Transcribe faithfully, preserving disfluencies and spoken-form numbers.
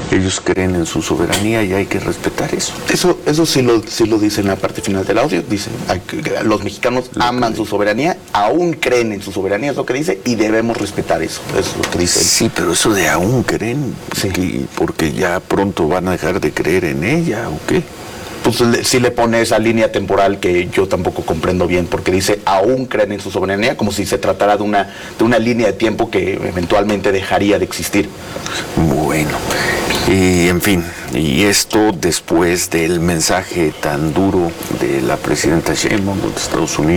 ellos creen en su soberanía y hay que respetar eso. Eso, eso sí lo, sí lo dice en la parte final del audio. Dice, hay que- los mexicanos Lo aman que- su soberanía, aún creen en su soberanía, es lo que dice, y debemos respetar eso. Eso es lo que dice. Sí, pero eso de aún creen, Sí. que- porque ya pronto van a dejar de creer en ella, ¿o qué? Pues le- sí le pone esa línea temporal que yo tampoco comprendo bien, porque dice, aún creen en su soberanía, como si se tratara de una, de una línea de tiempo que eventualmente dejaría de existir. Bueno, y en fin, y esto después del mensaje tan duro de la presidenta Sheinbaum de Estados Unidos.